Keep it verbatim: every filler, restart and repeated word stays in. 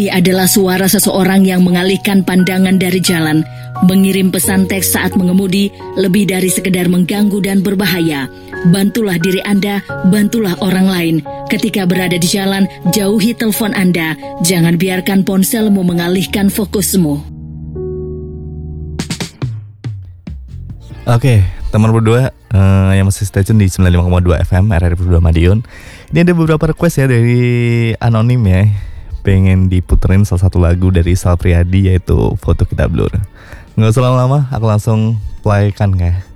Ini adalah suara seseorang yang mengalihkan pandangan dari jalan, mengirim pesan teks saat mengemudi, lebih dari sekedar mengganggu dan berbahaya. Bantulah diri Anda, bantulah orang lain. Ketika berada di jalan, jauhi telepon Anda. Jangan biarkan ponselmu mengalihkan fokusmu. Oke, teman berdua uh, yang masih stay tune di sembilan puluh lima koma dua F M R R I berdua Madiun. Ini ada beberapa request ya dari anonim ya. Pengen diputerin salah satu lagu dari Sal Priadi, yaitu Foto Kita Blur. Nggak usah lama-lama, aku langsung playkan ya.